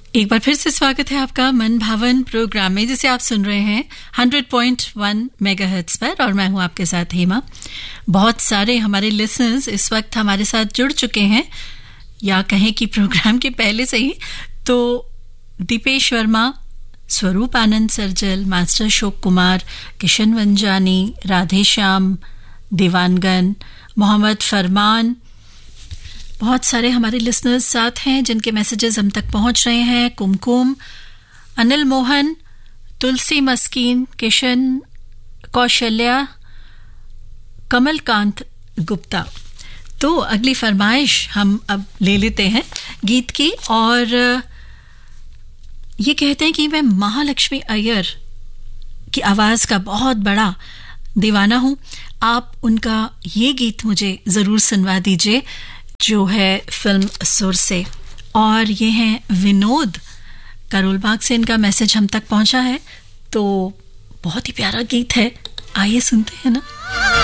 एक बार फिर से स्वागत है आपका मन भावन प्रोग्राम में, जिसे आप सुन रहे हैं 100.1 मेगाहर्ट्ज पर, और मैं हूं आपके साथ हेमा। बहुत सारे हमारे लिसनर्स इस वक्त हमारे साथ जुड़ चुके हैं, या कहें कि प्रोग्राम के पहले से ही। तो दीपेश वर्मा, स्वरूप आनंद सर्जल, मास्टर अशोक कुमार, किशन वंजानी, राधे श्याम, देवानगन, मोहम्मद फरमान, बहुत सारे हमारे लिसनर्स साथ हैं जिनके मैसेजेस हम तक पहुंच रहे हैं। कुमकुम, अनिल मोहन, तुलसी मस्कीन, किशन, कौशल्या, कमलकांत गुप्ता। तो अगली फरमाइश हम अब ले लेते हैं गीत की, और ये कहते हैं कि मैं महालक्ष्मी अय्यर की आवाज़ का बहुत बड़ा दीवाना हूँ। आप उनका ये गीत मुझे ज़रूर सुनवा दीजिए, जो है फिल्म सुर से। और ये हैं विनोद, करोलबाग से इनका मैसेज हम तक पहुंचा है। तो बहुत ही प्यारा गीत है, आइए सुनते हैं ना।